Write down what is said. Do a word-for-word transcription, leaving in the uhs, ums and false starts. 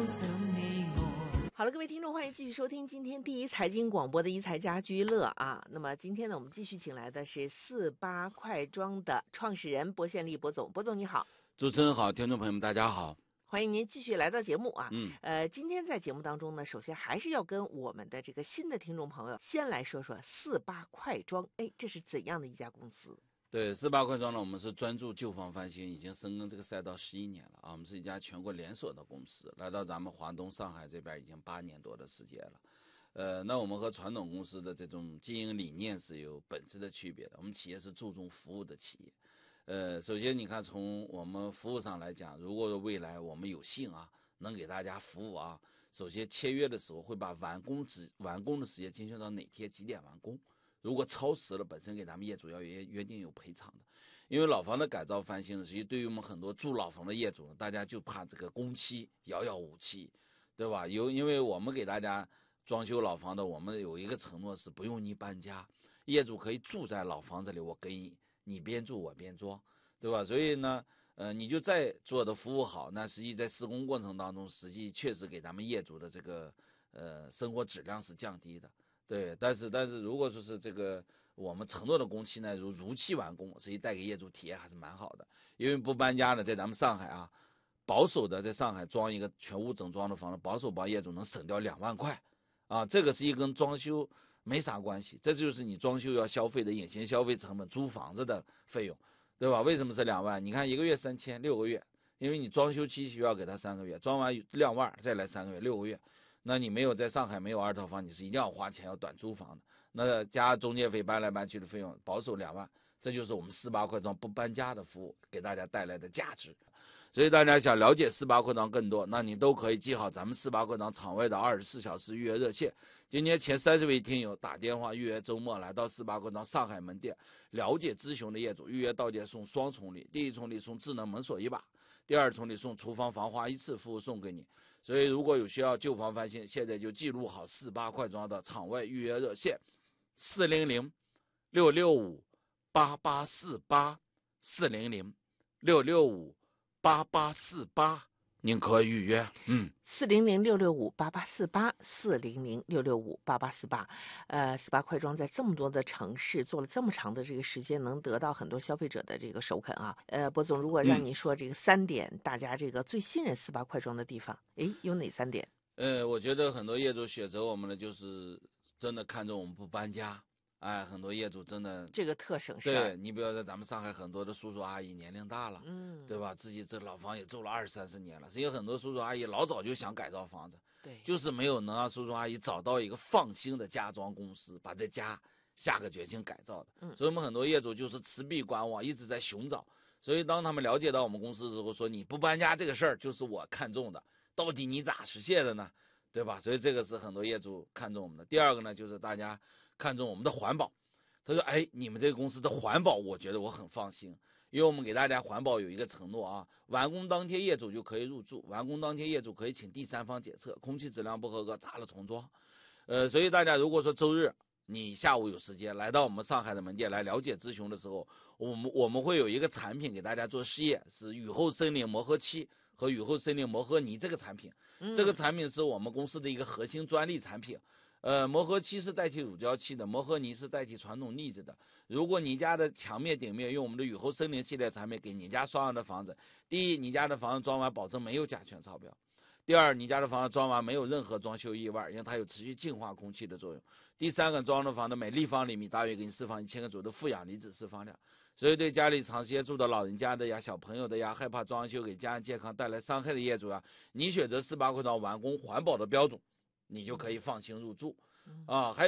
想你我。 好了，各位听众，欢迎继续收听今天第一财经广播的一财家居乐啊。那么今天呢，我们继续请来的是四八快装的创始人薄宪利薄总，薄总你好。 主持人好，听众朋友们大家好。 欢迎您继续来到节目啊。 嗯， 呃，今天在节目当中呢，首先还是要跟我们的这个新的听众朋友先来说说四八快装，哎，这是怎样的一家公司？ 对，四八快装呢，我们是专注旧房翻新，已经深耕这个赛道十一年了啊。我们是一家全国连锁的公司，来到咱们华东、上海这边已经八年多的时间了。呃，那我们和传统公司的这种经营理念是有本质的区别的。我们企业是注重服务的企业。呃，首先你看，从我们服务上来讲，如果未来我们有幸啊，能给大家服务啊，首先签约的时候会把完工时完工的时间精确到哪天几点完工。如果超时了，本身给咱们业主要约约定有赔偿的。因为老房的改造翻新呢，实际对于我们很多住老房的业主呢，大家就怕这个工期遥遥无期，对吧？有因为我们给大家装修老房的，我们有一个承诺是不用你搬家，业主可以住在老房子里，我给你你边住我边装，对吧？所以呢，呃，你就再做的服务好，那实际在施工过程当中，实际确实给咱们业主的这个呃生活质量是降低的。对，但是但是如果说是这个我们承诺的工期呢，如如期完工，实际带给业主体验还是蛮好的。因为不搬家呢，在咱们上海啊，保守的在上海装一个全屋整装的房子，保守帮业主能省掉两万块，啊，这个是一跟装修没啥关系，这就是你装修要消费的隐形消费成本，租房子的费用，对吧？为什么是两万？你看一个月三千，六个月，因为你装修期需要给他三个月，装完两万再来三个月，六个月。那你没有在上海没有二套房，你是一定要花钱要短租房的，那加中介费搬来搬去的费用，保守两万，这就是我们四八快装不搬家的服务给大家带来的价值。所以大家想了解四八快装更多，那你都可以记好咱们四八快装场外的二十四小时预约热线。今天前三十位听友打电话预约周末来到四八快装上海门店，了解咨询的业主预约到店送双重礼，第一重礼送智能门锁一把，第二重礼送厨房防滑一次服务送给你。所以如果有需要旧房翻新，现在就记录好四八快装的场外预约热线：四零零六六五八八四八，四零零六六五八八四八，您可以预约。嗯， 四零零六六五八八四八，四零零六六五八八四八。呃，四八快装在这么多的城市做了这么长的这个时间，能得到很多消费者的这个首肯啊。呃，薄总，如果让你说这个三点，嗯、大家这个最信任四八快装的地方，诶，有哪三点？ 呃，我觉得很多业主选择我们的就是真的看中我们不搬家。哎，很多业主真的这个特省事。 对，你比如在咱们上海很多的叔叔阿姨年龄大了， 嗯， 对吧？自己这老房也住了二三十年了，所以很多叔叔阿姨老早就想改造房子， 对， 就是没有能让叔叔阿姨找到一个放心的家装公司，把这家下个决心改造的。嗯，所以我们很多业主就是持币观望，一直在寻找。所以当他们了解到我们公司之后，说你不搬家这个事儿就是我看中的，到底你咋实现的呢？对吧？所以这个是很多业主看中我们的。第二个呢，就是大家看中我们的环保。他说：“哎，你们这个公司的环保，我觉得我很放心，因为我们给大家环保有一个承诺啊，完工当天业主就可以入住，完工当天业主可以请第三方检测，空气质量不合格砸了重装。呃，所以大家如果说周日你下午有时间来到我们上海的门店来了解咨询的时候，我们我们会有一个产品给大家做试验，是雨后森林磨合漆和雨后森林磨合泥这个产品，这个产品是我们公司的一个核心专利产品。”呃，磨合漆是代替乳胶漆的，磨合泥是代替传统腻子的。如果你家的墙面、顶面用我们的雨后森林系列产品给你家刷完的房子，第一，你家的房子装完保证没有甲醛超标；第二，你家的房子装完没有任何装修意外，因为它有持续净化空气的作用；第三个，装的房子每立方厘米大约给你释放一千个左右的负氧离子释放量。所以对家里长时间住的老人家的呀、小朋友的呀、害怕装修给家人健康带来伤害的业主啊，你选择四八快装完工环保的标准，你就可以放心入住，啊，还有。